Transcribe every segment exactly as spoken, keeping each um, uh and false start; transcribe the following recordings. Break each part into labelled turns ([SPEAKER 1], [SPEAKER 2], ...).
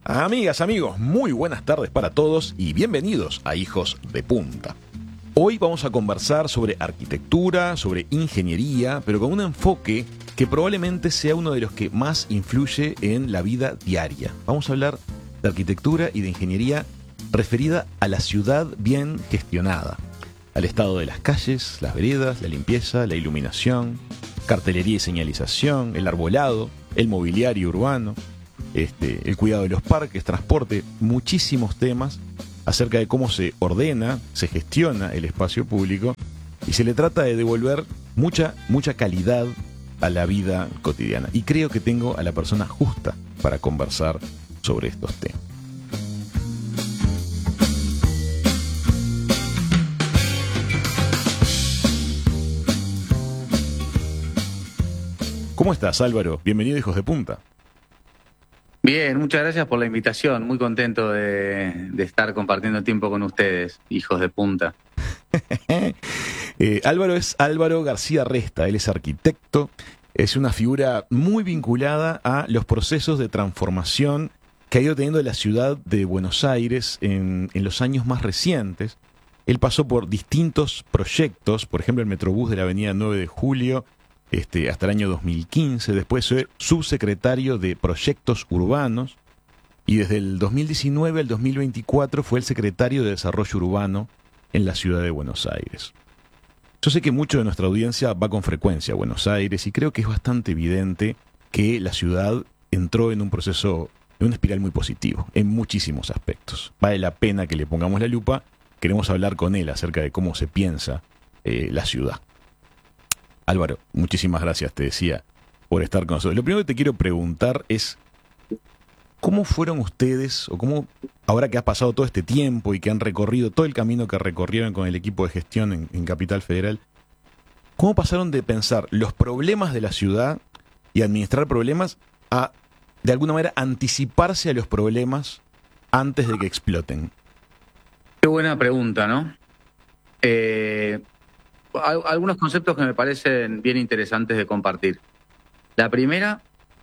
[SPEAKER 1] Amigas, amigos, muy buenas tardes para todos y bienvenidos a Hijos de Punta. Hoy vamos a conversar sobre arquitectura, sobre ingeniería, pero con un enfoque que probablemente sea uno de los que más influye en la vida diaria. Vamos a hablar de arquitectura y de ingeniería referida a la ciudad bien gestionada, al estado de las calles, las veredas, la limpieza, la iluminación, cartelería y señalización, el arbolado, el mobiliario urbano, este, el cuidado de los parques, transporte, muchísimos temas acerca de cómo se ordena, se gestiona el espacio público y se le trata de devolver mucha, mucha calidad a la vida cotidiana. Y creo que tengo a la persona justa para conversar sobre estos temas. ¿Cómo estás, Álvaro? Bienvenido a Hijos de Punta.
[SPEAKER 2] Bien, muchas gracias por la invitación. Muy contento de, de estar compartiendo tiempo con ustedes, Hijos de Punta.
[SPEAKER 1] eh, Álvaro es Álvaro García Resta. Él es arquitecto. Es una figura muy vinculada a los procesos de transformación que ha ido teniendo la ciudad de Buenos Aires en, en los años más recientes. Él pasó por distintos proyectos, por ejemplo el Metrobús de la avenida nueve de julio, Este, hasta el año dos mil quince, después fue subsecretario de Proyectos Urbanos y desde el dos mil diecinueve al dos mil veinticuatro fue el secretario de Desarrollo Urbano en la ciudad de Buenos Aires. Yo sé que mucho de nuestra audiencia va con frecuencia a Buenos Aires y creo que es bastante evidente que la ciudad entró en un proceso, en una espiral muy positivo, en muchísimos aspectos. Vale la pena que le pongamos la lupa. Queremos hablar con él acerca de cómo se piensa eh, la ciudad. Álvaro, muchísimas gracias, te decía, por estar con nosotros. Lo primero que te quiero preguntar es, ¿cómo fueron ustedes, o cómo, ahora que has pasado todo este tiempo y que han recorrido todo el camino que recorrieron con el equipo de gestión en, en Capital Federal, cómo pasaron de pensar los problemas de la ciudad y administrar problemas a, de alguna manera, anticiparse a los problemas antes de que exploten?
[SPEAKER 2] Qué buena pregunta, ¿no? Eh... Algunos conceptos que me parecen bien interesantes de compartir. La primera,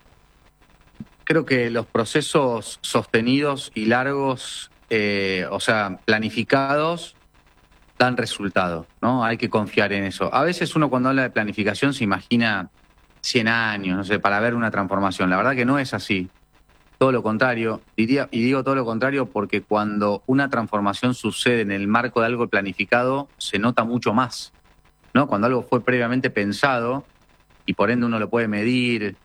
[SPEAKER 2] creo que los procesos sostenidos y largos, eh, o sea, planificados, dan resultado, ¿no? Hay que confiar en eso. A veces uno cuando habla de planificación se imagina cien años, no sé, para ver una transformación. La verdad que no es así. Todo lo contrario, diría, y digo todo lo contrario porque cuando una transformación sucede en el marco de algo planificado, se nota mucho más, ¿no? Cuando algo fue previamente pensado y por ende uno lo puede medir,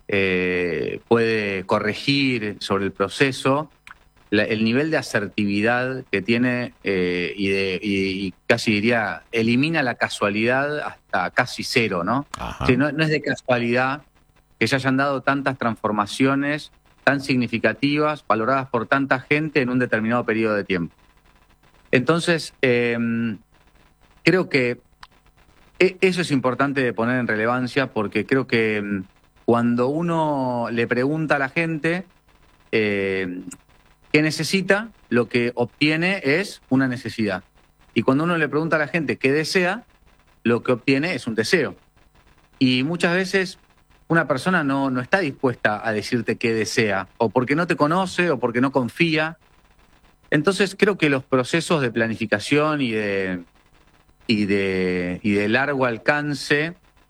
[SPEAKER 2] eh, puede corregir sobre el proceso, la, el nivel de asertividad que tiene eh, y, de, y, y casi diría, elimina la casualidad hasta casi cero, ¿no? Sí, no, no es de casualidad que se hayan dado tantas transformaciones tan significativas, valoradas por tanta gente en un determinado periodo de tiempo. Entonces, eh, creo que eso es importante de poner en relevancia porque creo que cuando uno le pregunta a la gente eh, qué necesita, lo que obtiene es una necesidad. Y cuando uno le pregunta a la gente qué desea, lo que obtiene es un deseo. Y muchas veces una persona no, no está dispuesta a decirte qué desea, o porque no te conoce, o porque no confía. Entonces creo que los procesos de planificación y de... y de, y de largo alcance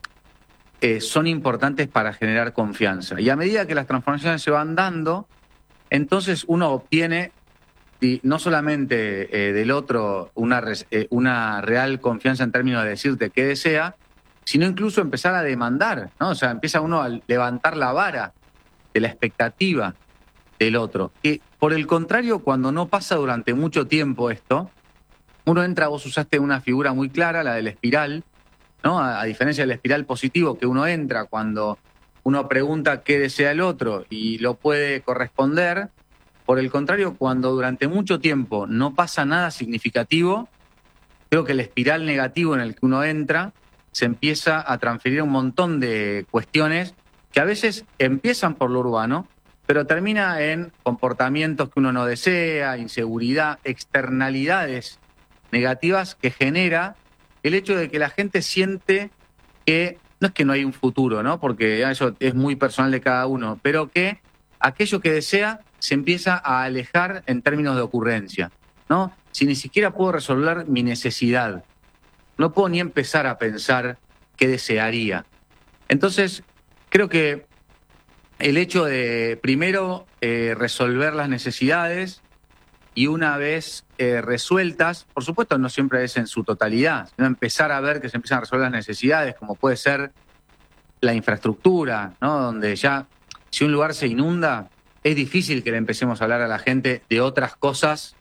[SPEAKER 2] eh, son importantes para generar confianza. Y a medida que las transformaciones se van dando, entonces uno obtiene y no solamente eh, del otro una, eh, una real confianza en términos de decirte qué desea, sino incluso empezar a demandar, ¿no? O sea, empieza uno a levantar la vara de la expectativa del otro. Que, por el contrario, cuando no pasa durante mucho tiempo esto, uno entra, vos usaste una figura muy clara, la del espiral, ¿no? A, a diferencia del espiral positivo, que uno entra cuando uno pregunta qué desea el otro y lo puede corresponder. Por el contrario, cuando durante mucho tiempo no pasa nada significativo, creo que el espiral negativo en el que uno entra se empieza a transferir un montón de cuestiones que a veces empiezan por lo urbano, pero termina en comportamientos que uno no desea, inseguridad, externalidades negativas que genera el hecho de que la gente siente que, no es que no hay un futuro, ¿no? Porque eso es muy personal de cada uno, pero que aquello que desea se empieza a alejar en términos de ocurrencia, ¿no? Si ni siquiera puedo resolver mi necesidad, no puedo ni empezar a pensar qué desearía. Entonces, creo que el hecho de, primero, eh, resolver las necesidades y una vez eh, resueltas, por supuesto no siempre es en su totalidad, sino empezar a ver que se empiezan a resolver las necesidades, como puede ser la infraestructura, ¿no? Donde ya, si un lugar se inunda, es difícil que le empecemos a hablar a la gente de otras cosas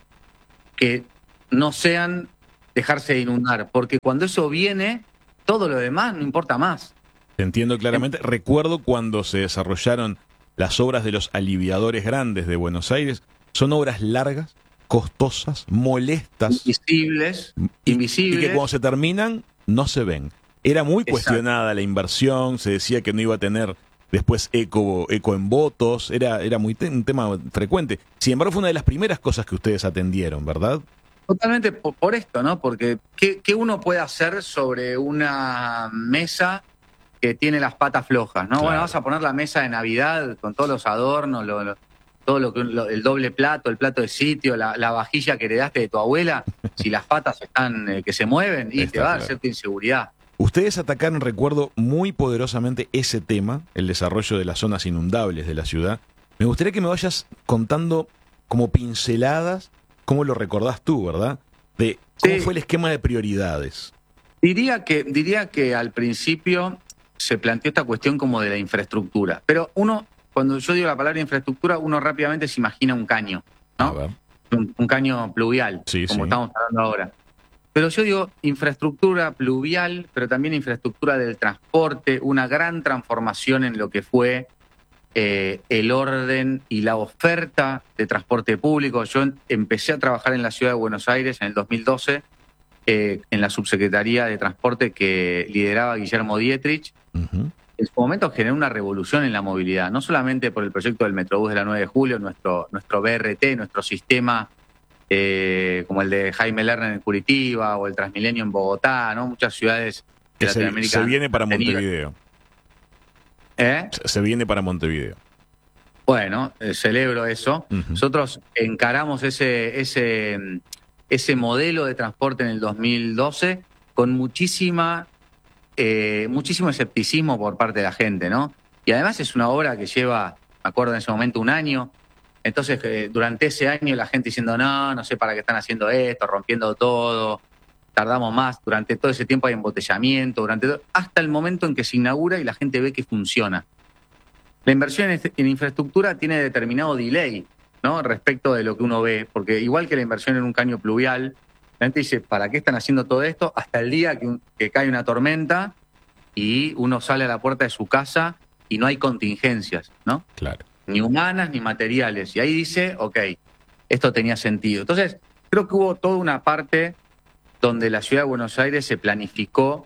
[SPEAKER 2] que no sean dejarse de inundar, porque cuando eso viene, todo lo demás no importa más.
[SPEAKER 1] Te entiendo claramente. Recuerdo cuando se desarrollaron las obras de los aliviadores grandes de Buenos Aires. Son obras largas, costosas, molestas.
[SPEAKER 2] Invisibles,
[SPEAKER 1] y,
[SPEAKER 2] invisibles.
[SPEAKER 1] Y que cuando se terminan, no se ven. Era muy
[SPEAKER 2] Exacto.
[SPEAKER 1] cuestionada la inversión, se decía que no iba a tener después eco, eco en votos, era, era muy te un tema frecuente. Sin embargo, fue una de las primeras cosas que ustedes atendieron, ¿verdad?
[SPEAKER 2] Totalmente por, por esto, ¿no? Porque ¿qué, ¿qué uno puede hacer sobre una mesa que tiene las patas flojas, ¿no?
[SPEAKER 1] Claro.
[SPEAKER 2] Bueno, vas a poner la mesa de Navidad con todos los adornos, lo, lo, todo lo que lo, el doble plato, el plato de sitio, la, la vajilla que heredaste de tu abuela, si las patas están eh, que se mueven, y
[SPEAKER 1] Está
[SPEAKER 2] te va a dar
[SPEAKER 1] claro.
[SPEAKER 2] cierta inseguridad.
[SPEAKER 1] Ustedes atacaron, recuerdo, muy poderosamente ese tema, el desarrollo de las zonas inundables de la ciudad. Me gustaría que me vayas contando como pinceladas, cómo lo recordás tú, ¿verdad? De cómo
[SPEAKER 2] Sí.
[SPEAKER 1] fue el esquema de prioridades.
[SPEAKER 2] Diría que, diría que al principio se planteó esta cuestión como de la infraestructura. Pero uno, cuando yo digo la palabra infraestructura, uno rápidamente se imagina un caño, ¿no?
[SPEAKER 1] A ver.
[SPEAKER 2] Un, un caño pluvial,
[SPEAKER 1] Sí,
[SPEAKER 2] como
[SPEAKER 1] sí.
[SPEAKER 2] estamos hablando ahora. Pero yo digo infraestructura pluvial, pero también infraestructura del transporte, una gran transformación en lo que fue eh, el orden y la oferta de transporte público. Yo en- empecé a trabajar en la ciudad de Buenos Aires en el dos mil doce, eh, en la subsecretaría de transporte que lideraba Guillermo Dietrich.
[SPEAKER 1] Uh-huh.
[SPEAKER 2] En su momento generó una revolución en la movilidad, no solamente por el proyecto del Metrobús de la nueve de julio, nuestro, nuestro B R T, nuestro sistema eh, como el de Jaime Lerner en Curitiba o el Transmilenio en Bogotá, ¿no? Muchas ciudades de
[SPEAKER 1] Que se,
[SPEAKER 2] Latinoamérica.
[SPEAKER 1] se viene para
[SPEAKER 2] han tenido.
[SPEAKER 1] Montevideo.
[SPEAKER 2] ¿Eh?
[SPEAKER 1] Se, se viene para Montevideo.
[SPEAKER 2] Bueno, eh, celebro eso.
[SPEAKER 1] Uh-huh.
[SPEAKER 2] Nosotros encaramos ese, ese, ese modelo de transporte en el dos mil doce con muchísima, eh, muchísimo escepticismo por parte de la gente, ¿no? Y además es una obra que lleva, me acuerdo en ese momento, un año. Entonces, eh, durante ese año la gente diciendo, no, no sé para qué están haciendo esto, rompiendo todo, tardamos más. Durante todo ese tiempo hay embotellamiento, durante todo, hasta el momento en que se inaugura y la gente ve que funciona. La inversión en, en infraestructura tiene determinado delay, ¿no? Respecto de lo que uno ve, porque igual que la inversión en un caño pluvial, la gente dice, ¿para qué están haciendo todo esto? Hasta el día que, un, que cae una tormenta y uno sale a la puerta de su casa y no hay contingencias, ¿no?
[SPEAKER 1] Claro.
[SPEAKER 2] Ni humanas ni materiales. Y ahí dice, ok, esto tenía sentido. Entonces, creo que hubo toda una parte donde la ciudad de Buenos Aires se planificó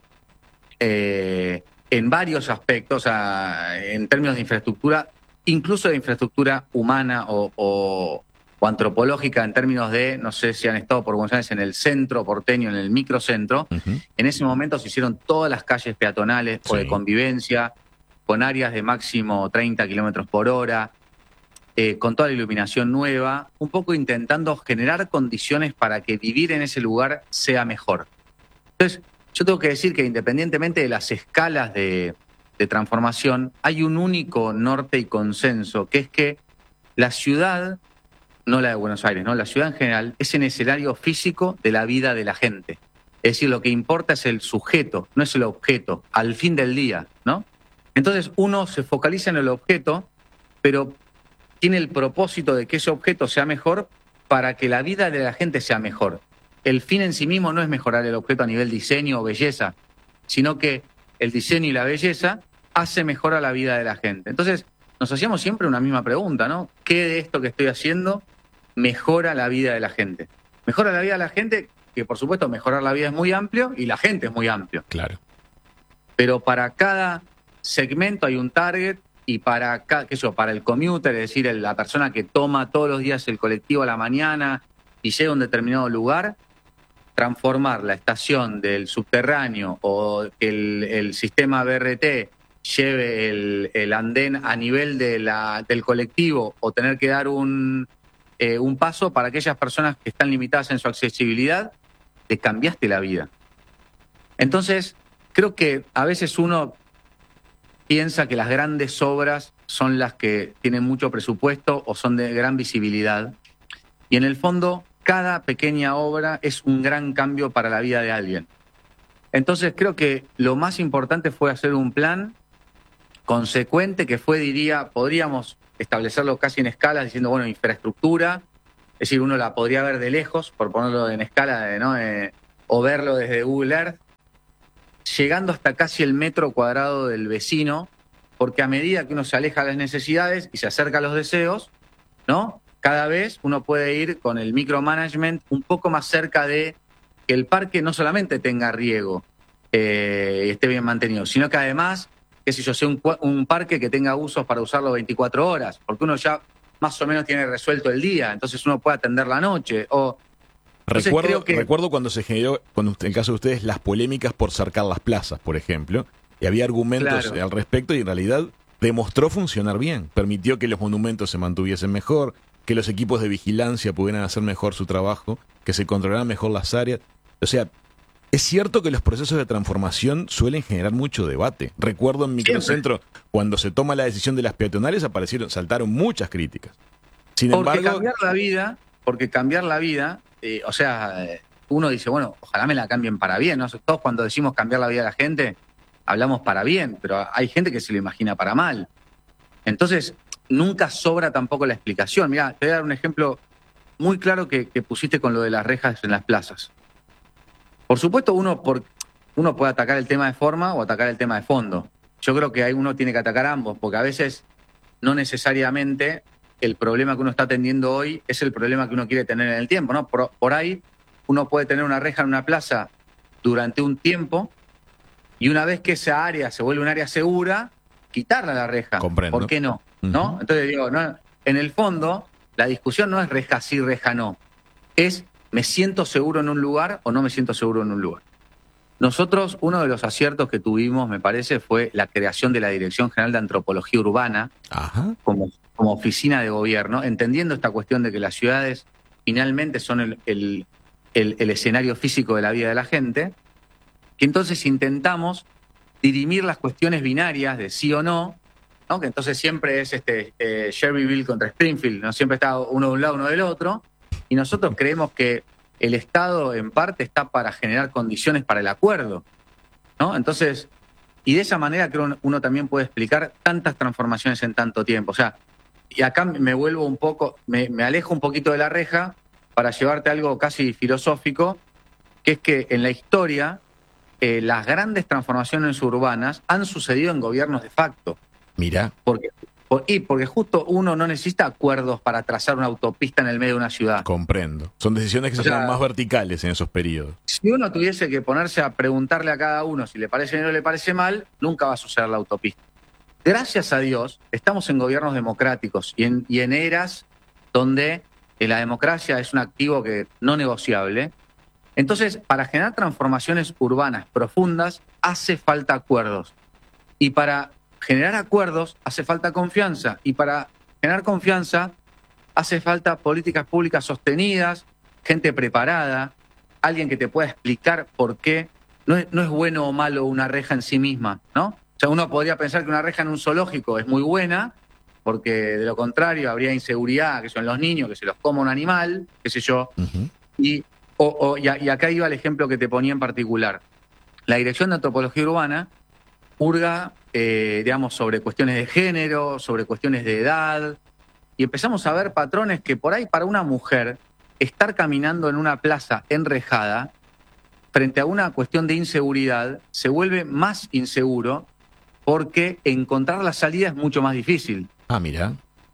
[SPEAKER 2] eh, en varios aspectos, o sea, en términos de infraestructura, incluso de infraestructura humana o, o, o antropológica, en términos de, no sé si han estado por Buenos Aires en el centro porteño, en el microcentro.
[SPEAKER 1] Uh-huh.
[SPEAKER 2] En ese momento se hicieron todas las calles peatonales o
[SPEAKER 1] Sí.
[SPEAKER 2] de convivencia, con áreas de máximo treinta kilómetros por hora, eh, con toda la iluminación nueva, un poco intentando generar condiciones para que vivir en ese lugar sea mejor. Entonces, yo tengo que decir que independientemente de las escalas de, de transformación, hay un único norte y consenso, que es que la ciudad, no la de Buenos Aires, no, la ciudad en general, es el escenario físico de la vida de la gente. Es decir, lo que importa es el sujeto, no es el objeto, al fin del día, ¿no? Entonces uno se focaliza en el objeto, pero tiene el propósito de que ese objeto sea mejor para que la vida de la gente sea mejor. El fin en sí mismo no es mejorar el objeto a nivel diseño o belleza, sino que el diseño y la belleza hace mejor a la vida de la gente. Entonces nos hacíamos siempre una misma pregunta, ¿no? ¿Qué de esto que estoy haciendo mejora la vida de la gente? Mejora la vida de la gente, que por supuesto mejorar la vida es muy amplio y la gente es muy amplio.
[SPEAKER 1] Claro.
[SPEAKER 2] Pero para cada segmento hay un target y para, cada, qué sé yo, para el commuter, es decir, la persona que toma todos los días el colectivo a la mañana y llega a un determinado lugar, transformar la estación del subterráneo o que el, el sistema B R T lleve el, el andén a nivel de la, del colectivo o tener que dar un, eh, un paso para aquellas personas que están limitadas en su accesibilidad, te cambiaste la vida. Entonces, creo que a veces uno piensa que las grandes obras son las que tienen mucho presupuesto o son de gran visibilidad. Y en el fondo, cada pequeña obra es un gran cambio para la vida de alguien. Entonces, creo que lo más importante fue hacer un plan consecuente que fue, diría, podríamos establecerlo casi en escalas, diciendo, bueno, infraestructura, es decir, uno la podría ver de lejos, por ponerlo en escala, de, ¿no? Eh, o verlo desde Google Earth, llegando hasta casi el metro cuadrado del vecino, porque a medida que uno se aleja de las necesidades y se acerca a los deseos, ¿no? Cada vez uno puede ir con el micromanagement un poco más cerca de que el parque no solamente tenga riego eh, y esté bien mantenido, sino que además, qué sé yo, sea un, un parque que tenga usos para usarlo veinticuatro horas, porque uno ya más o menos tiene resuelto el día, entonces uno puede atender la noche. O
[SPEAKER 1] Recuerdo,
[SPEAKER 2] creo que...
[SPEAKER 1] recuerdo cuando se generó, cuando en el caso de ustedes, las polémicas por cercar las plazas, por ejemplo, y había argumentos
[SPEAKER 2] Claro.
[SPEAKER 1] al respecto y en realidad demostró funcionar bien. Permitió que los monumentos se mantuviesen mejor, que los equipos de vigilancia pudieran hacer mejor su trabajo, que se controlaran mejor las áreas. O sea, es cierto que los procesos de transformación suelen generar mucho debate. Recuerdo en Microcentro, cuando se toma la decisión de las peatonales, aparecieron, saltaron muchas críticas. Sin
[SPEAKER 2] Porque
[SPEAKER 1] embargo,
[SPEAKER 2] cambiar la vida, porque cambiar la vida, eh, o sea, eh, uno dice, bueno, ojalá me la cambien para bien, ¿no? Todos cuando decimos cambiar la vida de la gente, hablamos para bien, pero hay gente que se lo imagina para mal. Entonces, nunca sobra tampoco la explicación. Mirá, te voy a dar un ejemplo muy claro que, que pusiste con lo de las rejas en las plazas. Por supuesto, uno, por, uno puede atacar el tema de forma o atacar el tema de fondo. Yo creo que ahí uno tiene que atacar ambos, porque a veces no necesariamente el problema que uno está atendiendo hoy es el problema que uno quiere tener en el tiempo, ¿no? Por, por ahí uno puede tener una reja en una plaza durante un tiempo y una vez que esa área se vuelve un área segura, quitarla la reja.
[SPEAKER 1] Comprendo.
[SPEAKER 2] ¿Por qué no? ¿No?
[SPEAKER 1] Ujú.
[SPEAKER 2] Entonces digo, no, en el fondo, la discusión no es reja sí, reja no. Es me siento seguro en un lugar o no me siento seguro en un lugar. Nosotros, uno de los aciertos que tuvimos, me parece, fue la creación de la Dirección General de Antropología Urbana
[SPEAKER 1] Ajá.
[SPEAKER 2] como, como oficina de gobierno, entendiendo esta cuestión de que las ciudades finalmente son el, el, el, el escenario físico de la vida de la gente, que entonces intentamos dirimir las cuestiones binarias de sí o no, ¿no? Que entonces siempre es este eh, Shelbyville contra Springfield, no siempre está uno de un lado, uno del otro, y nosotros creemos que el Estado en parte está para generar condiciones para el acuerdo, ¿no? Entonces, y de esa manera creo que uno también puede explicar tantas transformaciones en tanto tiempo. O sea, y acá me vuelvo un poco, me, me alejo un poquito de la reja para llevarte a algo casi filosófico, que es que en la historia eh, las grandes transformaciones urbanas han sucedido en gobiernos de facto.
[SPEAKER 1] Mira.
[SPEAKER 2] Porque, por, y porque justo uno no necesita acuerdos para trazar una autopista en el medio de una ciudad.
[SPEAKER 1] Comprendo. Son decisiones que se
[SPEAKER 2] O sea,
[SPEAKER 1] toman más verticales en esos periodos.
[SPEAKER 2] Si uno tuviese que ponerse a preguntarle a cada uno si le parece bien o no le parece mal, nunca va a suceder la autopista. Gracias a Dios, estamos en gobiernos democráticos y en, y en eras donde eh, la democracia es un activo que no negociable. Entonces, para generar transformaciones urbanas profundas, hace falta acuerdos. Y para generar acuerdos, hace falta confianza. Y para generar confianza, hace falta políticas públicas sostenidas, gente preparada, alguien que te pueda explicar por qué no es, no es bueno o malo una reja en sí misma, ¿no? O sea, uno podría pensar que una reja en un zoológico es muy buena, porque de lo contrario habría inseguridad, que son los niños, que se los coma un animal, qué sé yo.
[SPEAKER 1] Uh-huh.
[SPEAKER 2] Y, o, o, y, y acá iba el ejemplo que te ponía en particular. La Dirección de Antropología Urbana hurga, eh, digamos, sobre cuestiones de género, sobre cuestiones de edad, y empezamos a ver patrones que por ahí para una mujer estar caminando en una plaza enrejada frente a una cuestión de inseguridad se vuelve más inseguro porque encontrar la salida es mucho más difícil.
[SPEAKER 1] Ah, mira.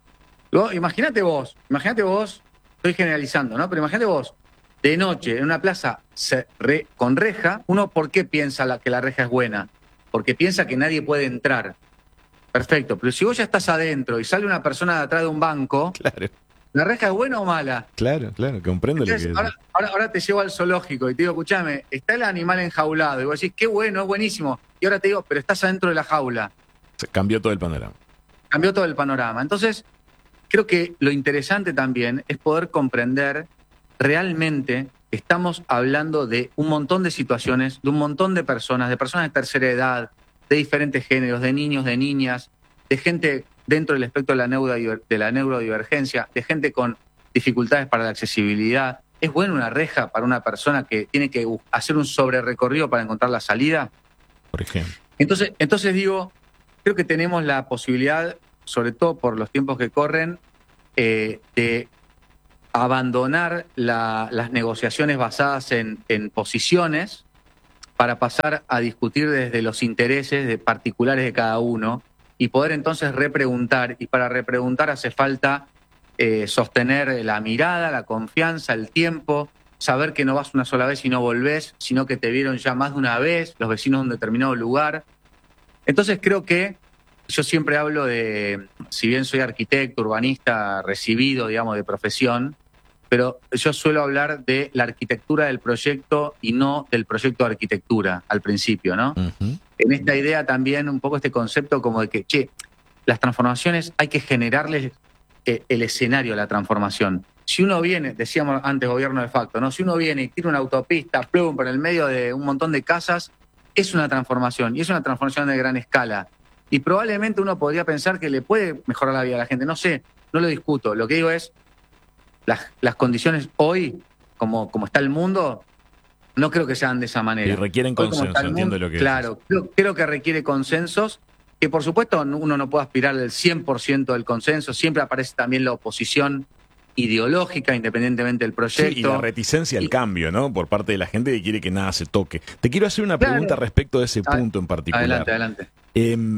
[SPEAKER 2] Imagínate vos, imagínate vos, estoy generalizando, ¿no? Pero imagínate vos, de noche en una plaza se re, con reja, uno ¿por qué piensa la, que la reja es buena? Porque piensa que nadie puede entrar. Perfecto, pero si vos ya estás adentro y sale una persona de atrás de un banco,
[SPEAKER 1] Claro,
[SPEAKER 2] ¿la reja es buena o mala?
[SPEAKER 1] claro, claro, comprendo lo que
[SPEAKER 2] Entonces,
[SPEAKER 1] es.
[SPEAKER 2] ahora, ahora, ahora te llevo al zoológico y te digo, escúchame, está el animal enjaulado. Y vos decís, qué bueno, es buenísimo. Y ahora te digo, pero estás adentro de la jaula.
[SPEAKER 1] Se cambió todo el panorama.
[SPEAKER 2] Cambió todo el panorama. Entonces, creo que lo interesante también es poder comprender realmente que estamos hablando de un montón de situaciones, de un montón de personas, de personas de tercera edad, de diferentes géneros, de niños, de niñas, de gente dentro del espectro de la, neurodiver- de la neurodivergencia, de gente con dificultades para la accesibilidad. ¿Es buena una reja para una persona que tiene que hacer un sobrerecorrido para encontrar la salida?
[SPEAKER 1] Por ejemplo.
[SPEAKER 2] Entonces, entonces digo, creo que tenemos la posibilidad, sobre todo por los tiempos que corren, eh, de abandonar la, las negociaciones basadas en, en posiciones para pasar a discutir desde los intereses de particulares de cada uno y poder entonces repreguntar. Y para repreguntar hace falta eh, sostener la mirada, la confianza, el tiempo, saber que no vas una sola vez y no volvés, sino que te vieron ya más de una vez los vecinos de un determinado lugar. Entonces creo que yo siempre hablo de, si bien soy arquitecto, urbanista, recibido, digamos, de profesión, pero yo suelo hablar de la arquitectura del proyecto y no del proyecto de arquitectura al principio, ¿no?
[SPEAKER 1] Uh-huh.
[SPEAKER 2] En esta idea también un poco este concepto como de que, che, las transformaciones hay que generarles eh, el escenario a la transformación. Si uno viene, decíamos antes gobierno de facto, ¿no? Si uno viene y tira una autopista, plum, por el medio de un montón de casas, es una transformación y es una transformación de gran escala. Y probablemente uno podría pensar que le puede mejorar la vida a la gente. No sé, no lo discuto. Lo que digo es, las, las condiciones hoy, como, como está el mundo, no creo que sean de esa manera.
[SPEAKER 1] Y requieren
[SPEAKER 2] Hoy,
[SPEAKER 1] consenso,
[SPEAKER 2] mundo,
[SPEAKER 1] entiendo lo que
[SPEAKER 2] Claro, creo, creo que requiere consensos, que por supuesto uno no puede aspirar al cien por ciento del consenso. Siempre aparece también la oposición ideológica, independientemente del proyecto.
[SPEAKER 1] Sí, y la reticencia al
[SPEAKER 2] y,
[SPEAKER 1] cambio, ¿no? Por parte de la gente que quiere que nada se toque. Te quiero hacer una pregunta
[SPEAKER 2] claro,
[SPEAKER 1] respecto de ese punto en particular.
[SPEAKER 2] Adelante, adelante.
[SPEAKER 1] Eh,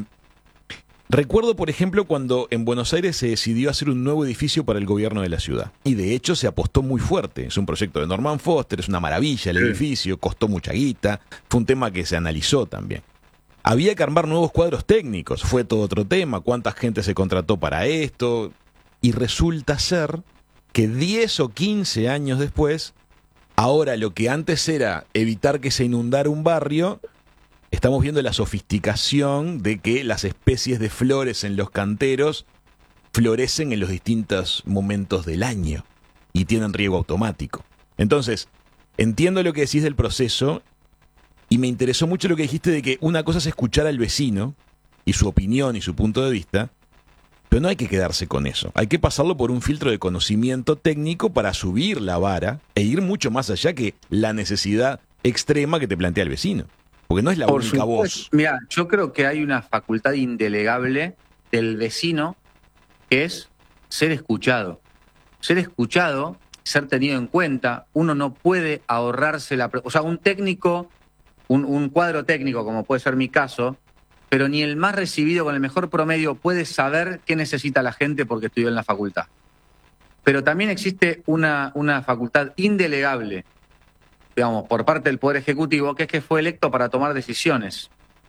[SPEAKER 1] Recuerdo, por ejemplo, cuando en Buenos Aires se decidió hacer un nuevo edificio para el gobierno de la ciudad. Y de hecho se apostó muy fuerte. Es un proyecto de Norman Foster, es una maravilla el
[SPEAKER 2] Sí.
[SPEAKER 1] edificio, costó mucha guita. Fue un tema que se analizó también. Había que armar nuevos cuadros técnicos, fue todo otro tema. ¿Cuánta gente se contrató para esto? Y resulta ser que diez o quince años después, ahora lo que antes era evitar que se inundara un barrio, estamos viendo la sofisticación de que las especies de flores en los canteros florecen en los distintos momentos del año y tienen riego automático. Entonces, entiendo lo que decís del proceso y me interesó mucho lo que dijiste de que una cosa es escuchar al vecino y su opinión y su punto de vista, pero no hay que quedarse con eso. Hay que pasarlo por un filtro de conocimiento técnico para subir la vara e ir mucho más allá que la necesidad extrema que te plantea el vecino. Porque no es la
[SPEAKER 2] Por
[SPEAKER 1] única
[SPEAKER 2] supuesto.
[SPEAKER 1] voz.
[SPEAKER 2] Mira, yo creo que hay una facultad indelegable del vecino que es ser escuchado. Ser escuchado, ser tenido en cuenta. Uno no puede ahorrarse la... O sea, un técnico, un, un cuadro técnico, como puede ser mi caso, pero ni el más recibido con el mejor promedio puede saber qué necesita la gente porque estudió en la facultad. Pero también existe una, una facultad indelegable, digamos, por parte del Poder Ejecutivo, que es que fue electo para tomar decisiones.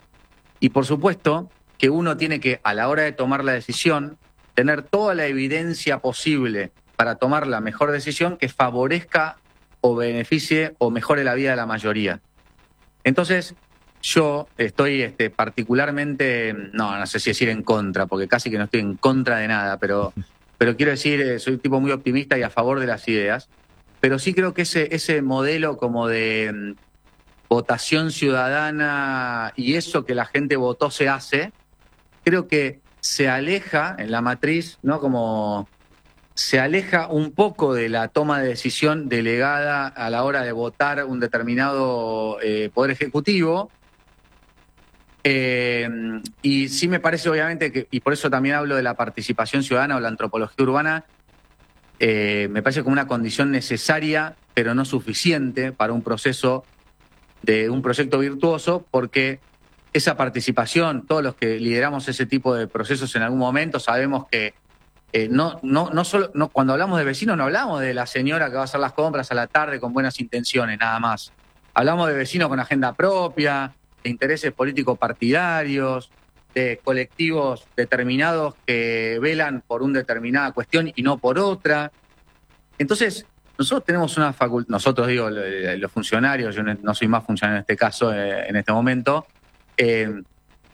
[SPEAKER 2] Y por supuesto que uno tiene que, a la hora de tomar la decisión, tener toda la evidencia posible para tomar la mejor decisión que favorezca o beneficie o mejore la vida de la mayoría. Entonces, yo estoy este, particularmente, no, no sé si decir en contra, porque casi que no estoy en contra de nada, pero, pero quiero decir, eh, soy un tipo muy optimista y a favor de las ideas. Pero sí creo que ese, ese modelo como de mm, votación ciudadana y eso que la gente votó se hace, creo que se aleja en la matriz, ¿no? Como se aleja un poco de la toma de decisión delegada a la hora de votar un determinado eh, poder ejecutivo. Eh, y sí me parece, obviamente, que, y por eso también hablo de la participación ciudadana o la antropología urbana, Eh, me parece como una condición necesaria, pero no suficiente para un proceso de un proyecto virtuoso, porque esa participación, todos los que lideramos ese tipo de procesos en algún momento, sabemos que eh, no, no, no solo, no, cuando hablamos de vecinos no hablamos de la señora que va a hacer las compras a la tarde con buenas intenciones, nada más. Hablamos de vecinos con agenda propia, de intereses políticos partidarios, de colectivos determinados que velan por una determinada cuestión y no por otra. Entonces, nosotros tenemos una facultad, nosotros digo, los funcionarios, yo no soy más funcionario en este caso, eh, en este momento, eh,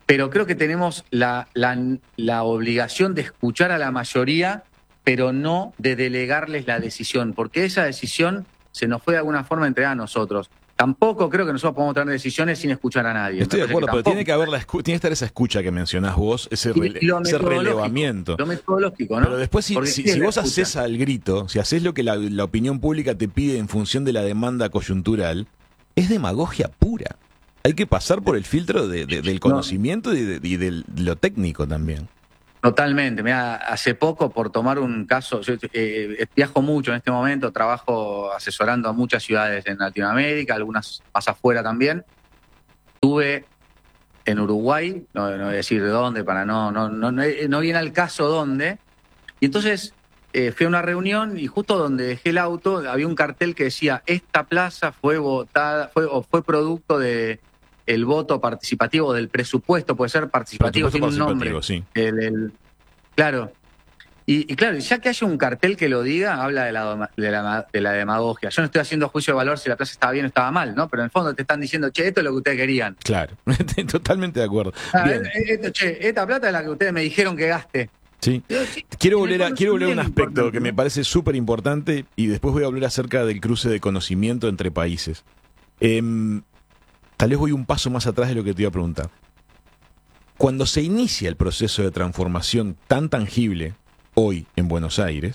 [SPEAKER 2] pero creo que tenemos la, la, la obligación de escuchar a la mayoría, pero no de delegarles la decisión, porque esa decisión se nos fue de alguna forma entregada a nosotros. Tampoco creo que nosotros podamos tomar decisiones sin escuchar a nadie.
[SPEAKER 1] Estoy de acuerdo, pero tiene que haber la escu- tiene que estar esa escucha que mencionás vos, ese, rele ese relevamiento.
[SPEAKER 2] Lo metodológico, ¿no?
[SPEAKER 1] Pero después, si, si, si vos haces al grito, si haces lo que la, la opinión pública te pide en función de la demanda coyuntural, es demagogia pura. Hay que pasar por el filtro de, de, del conocimiento y de, y de lo técnico también.
[SPEAKER 2] Totalmente. Mira, hace poco, por tomar un caso, yo eh, viajo mucho en este momento, trabajo asesorando a muchas ciudades en Latinoamérica, algunas más afuera también. Estuve en Uruguay, no, no voy a decir de dónde, para no, no, no, no viene al caso dónde. Y entonces eh, fui a una reunión y justo donde dejé el auto había un cartel que decía: esta plaza fue votada, fue, o fue producto de el voto participativo, del presupuesto, puede ser participativo, tiene un nombre.
[SPEAKER 1] Sí.
[SPEAKER 2] El, el, claro. Y, y claro, ya que haya un cartel que lo diga, habla de la, de, la, de la demagogia. Yo no estoy haciendo juicio de valor si la plaza estaba bien o estaba mal, ¿no? Pero en el fondo te están diciendo, che, esto es lo que ustedes querían.
[SPEAKER 1] Claro, totalmente de acuerdo.
[SPEAKER 2] Ah, esto, che, esta plata es la que ustedes me dijeron que gaste.
[SPEAKER 1] Sí. Quiero volver a, quiero volver a un aspecto que me parece súper importante y después voy a hablar acerca del cruce de conocimiento entre países. Eh, Tal vez voy un paso más atrás de lo que te iba a preguntar. Cuando se inicia el proceso de transformación tan tangible hoy en Buenos Aires,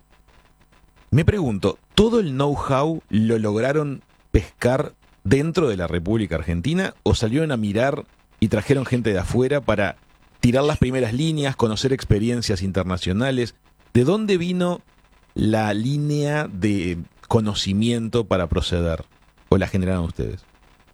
[SPEAKER 1] me pregunto, ¿todo el know-how lo lograron pescar dentro de la República Argentina o salieron a mirar y trajeron gente de afuera para tirar las primeras líneas, conocer experiencias internacionales? ¿De dónde vino la línea de conocimiento para proceder? ¿O la generaron ustedes?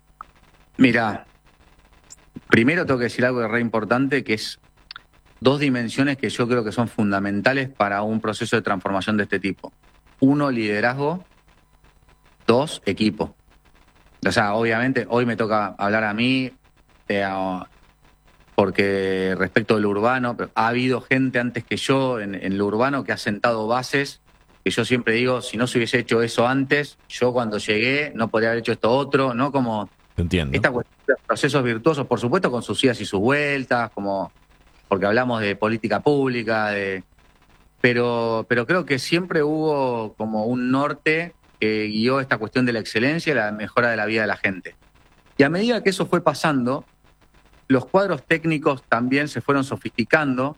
[SPEAKER 2] Mira, primero tengo que decir algo de re importante, que es dos dimensiones que yo creo que son fundamentales para un proceso de transformación de este tipo. Uno, liderazgo. Dos, equipo. O sea, obviamente, hoy me toca hablar a mí, eh, porque respecto del urbano, ha habido gente antes que yo en, en lo urbano que ha sentado bases, que yo siempre digo, si no se hubiese hecho eso antes, yo cuando llegué no podría haber hecho esto otro, ¿no? Como...
[SPEAKER 1] Entiendo.
[SPEAKER 2] Esta cuestión de procesos virtuosos, por supuesto, con sus idas y sus vueltas, como porque hablamos de política pública, de, pero, pero creo que siempre hubo como un norte que guió esta cuestión de la excelencia y la mejora de la vida de la gente. Y a medida que eso fue pasando, los cuadros técnicos también se fueron sofisticando,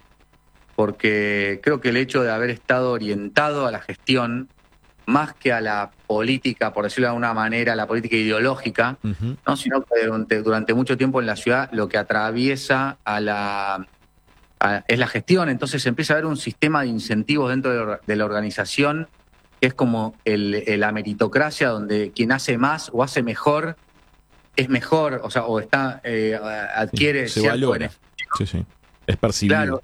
[SPEAKER 2] porque creo que el hecho de haber estado orientado a la gestión, más que a la política, por decirlo de alguna manera, la política ideológica, uh-huh. ¿no? Sino que durante, durante mucho tiempo en la ciudad lo que atraviesa a la, a, es la gestión. Entonces empieza a haber un sistema de incentivos dentro de, de la organización que es como el, el, la meritocracia, donde quien hace más o hace mejor es mejor, o sea, o está eh, adquiere
[SPEAKER 1] sí, se
[SPEAKER 2] cierto
[SPEAKER 1] valora. Sí, sí. Es percibido.
[SPEAKER 2] Claro.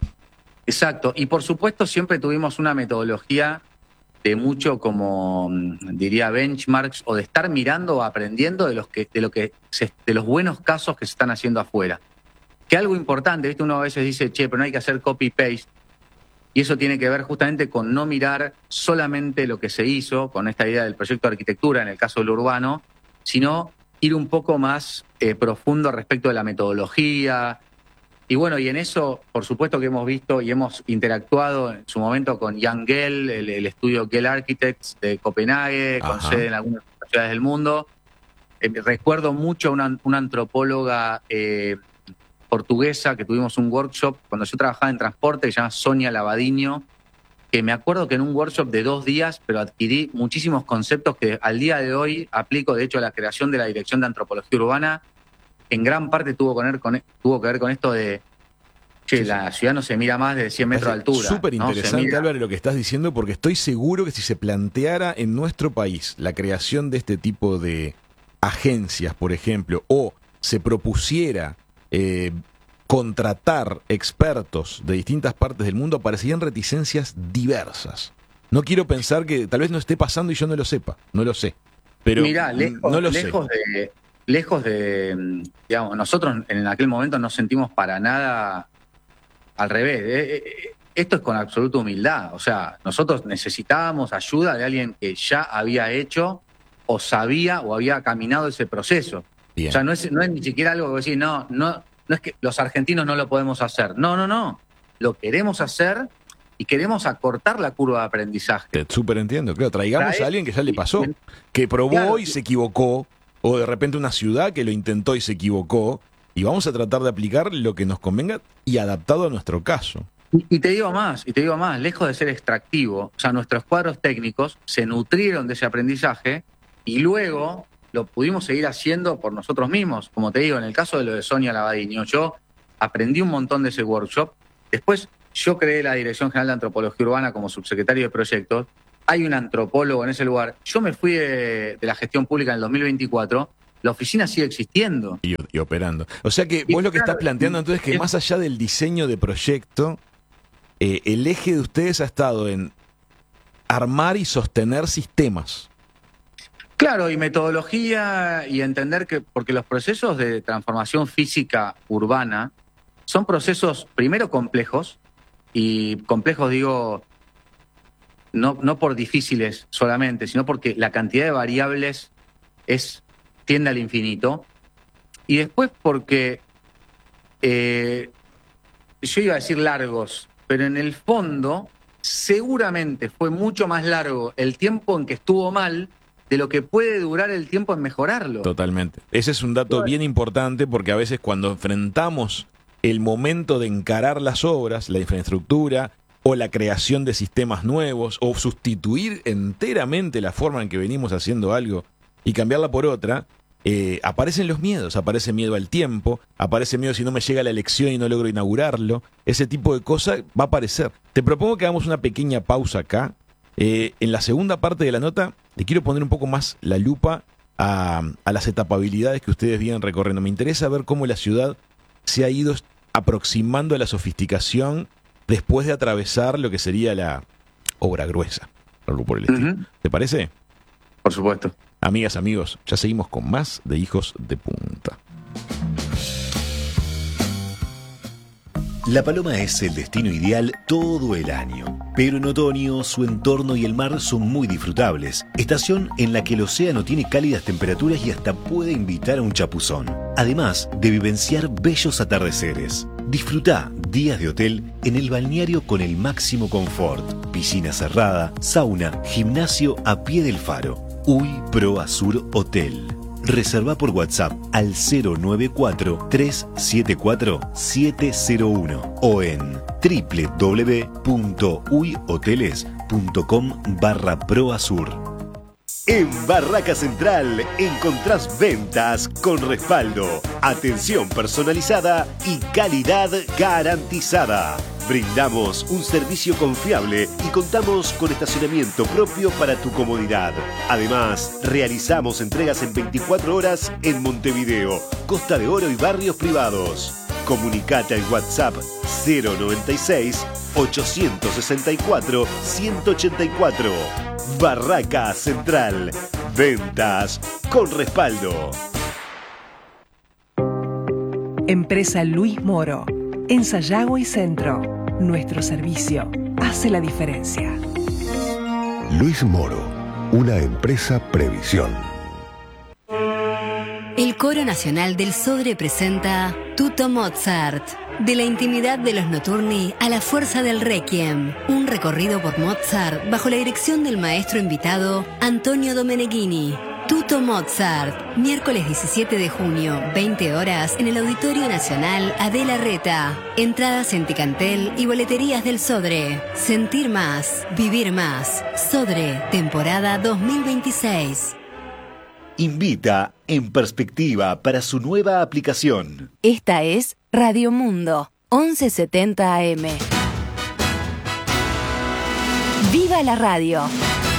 [SPEAKER 2] Exacto. Y por supuesto siempre tuvimos una metodología de mucho, como diría, benchmarks, o de estar mirando o aprendiendo de los que de lo que se, de los buenos casos que se están haciendo afuera. Que algo importante, ¿viste? Uno a veces dice, che, pero no hay que hacer copy-paste. Y eso tiene que ver justamente con no mirar solamente lo que se hizo con esta idea del proyecto de arquitectura, en el caso del urbano, sino ir un poco más eh, profundo respecto de la metodología. Y bueno, y en eso, por supuesto que hemos visto y hemos interactuado en su momento con Jan Gehl, el, el estudio Gehl Architects de Copenhague, Ajá. con sede en algunas ciudades del mundo. Eh, recuerdo mucho a una, una antropóloga eh, portuguesa que tuvimos un workshop cuando yo trabajaba en transporte, que se llama Sonia Lavadiño, que me acuerdo que en un workshop de dos días, pero adquirí muchísimos conceptos que al día de hoy aplico. De hecho, a la creación de la Dirección de Antropología Urbana, en gran parte tuvo que ver con, tuvo que ver con esto de, che, sí, la ciudad no se mira más de cien metros de altura.
[SPEAKER 1] Súper interesante,
[SPEAKER 2] ¿no? Mira...
[SPEAKER 1] Álvaro, lo que estás diciendo, porque estoy seguro que si se planteara en nuestro país la creación de este tipo de agencias, por ejemplo, o se propusiera eh, contratar expertos de distintas partes del mundo, aparecerían reticencias diversas. No quiero pensar que tal vez no esté pasando y yo no lo sepa, no lo sé. Pero
[SPEAKER 2] Mirá, lejos,
[SPEAKER 1] no lo
[SPEAKER 2] lejos
[SPEAKER 1] sé.
[SPEAKER 2] de... Lejos de, digamos, nosotros en aquel momento no sentimos para nada al revés. Esto es con absoluta humildad. O sea, nosotros necesitábamos ayuda de alguien que ya había hecho o sabía o había caminado ese proceso. Bien. O sea, no es, no es ni siquiera algo que decir, no, no, no es que los argentinos no lo podemos hacer. No, no, no. Lo queremos hacer y queremos acortar la curva de aprendizaje.
[SPEAKER 1] Te súper entiendo, claro. Traigamos
[SPEAKER 2] Trae,
[SPEAKER 1] a alguien que ya le pasó, que probó
[SPEAKER 2] claro,
[SPEAKER 1] y se equivocó, o de repente una ciudad que lo intentó y se equivocó, y vamos a tratar de aplicar lo que nos convenga y adaptado a nuestro caso.
[SPEAKER 2] Y, y te digo más, y te digo más, lejos de ser extractivo, o sea, nuestros cuadros técnicos se nutrieron de ese aprendizaje y luego lo pudimos seguir haciendo por nosotros mismos. Como te digo, en el caso de lo de Sonia Lavadiño, yo aprendí un montón de ese workshop. Después yo creé la Dirección General de Antropología Urbana como subsecretario de proyectos. Hay un antropólogo en ese lugar. Yo me fui de, de la gestión pública en el dos mil veinticuatro. La oficina sigue existiendo.
[SPEAKER 1] Y, y operando. O sea que
[SPEAKER 2] Y
[SPEAKER 1] vos lo que
[SPEAKER 2] claro,
[SPEAKER 1] estás planteando entonces es que
[SPEAKER 2] y-
[SPEAKER 1] más allá del diseño de proyecto, eh, el eje de ustedes ha estado en armar y sostener sistemas.
[SPEAKER 2] Claro, y metodología y entender que, porque los procesos de transformación física urbana son procesos primero complejos, y complejos digo no, no por difíciles solamente, sino porque la cantidad de variables es tiende al infinito, y después porque eh, yo iba a decir largos, pero en el fondo seguramente fue mucho más largo el tiempo en que estuvo mal de lo que puede durar el tiempo en mejorarlo.
[SPEAKER 1] Totalmente. Ese es un dato bien importante porque a veces cuando enfrentamos el momento de encarar las obras, la infraestructura o la creación de sistemas nuevos o sustituir enteramente la forma en que venimos haciendo algo y cambiarla por otra, eh, aparecen los miedos, aparece miedo al tiempo, aparece miedo si no me llega la elección y no logro inaugurarlo, ese tipo de cosas va a aparecer. Te propongo que hagamos una pequeña pausa acá. Eh, en la segunda parte de la nota le quiero poner un poco más la lupa a, a las etapabilidades que ustedes vienen recorriendo. Me interesa ver cómo la ciudad se ha ido aproximando a la sofisticación después de atravesar lo que sería la obra gruesa, algo por el estilo.
[SPEAKER 2] Uh-huh.
[SPEAKER 1] ¿Te parece?
[SPEAKER 2] Por supuesto.
[SPEAKER 1] Amigas, amigos, ya seguimos con más de Hijos de Punta.
[SPEAKER 3] La Paloma es el destino ideal todo el año, pero en otoño su entorno y el mar son muy disfrutables, estación en la que el océano tiene cálidas temperaturas y hasta puede invitar a un chapuzón, además de vivenciar bellos atardeceres. Disfruta días de hotel en el balneario con el máximo confort, piscina cerrada, sauna, gimnasio a pie del faro. U I Pro Azur Hotel. Reserva por WhatsApp al cero nueve cuatro, tres siete cuatro, siete cero uno o en doble u doble u doble u punto uihoteles punto com barra proazur. En Barraca Central encontrás ventas con respaldo, atención personalizada y calidad garantizada. Brindamos un servicio confiable y contamos con estacionamiento propio para tu comodidad. Además, realizamos entregas en veinticuatro horas en Montevideo, Costa de Oro y barrios privados. Comunicate al WhatsApp cero noventa y seis, ochocientos sesenta y cuatro, ciento ochenta y cuatro. Barraca Central. Ventas con respaldo.
[SPEAKER 4] Empresa Luis Moro. En Sayago y Centro. Nuestro servicio hace la diferencia.
[SPEAKER 5] Luis Moro, una empresa Previsión.
[SPEAKER 6] El Coro Nacional del Sodre presenta Tutto Mozart. De la intimidad de los notturni a la fuerza del Requiem. Un recorrido por Mozart bajo la dirección del maestro invitado Antonio Domeneghini. Tutto Mozart, miércoles diecisiete de junio, veinte horas, en el Auditorio Nacional Adela Reta. Entradas en Ticantel y boleterías del Sodre. Sentir más, vivir más. Sodre, temporada dos mil veintiséis.
[SPEAKER 3] Invita En Perspectiva para su nueva aplicación.
[SPEAKER 7] Esta es Radio Mundo, once setenta A M. ¡Viva la radio!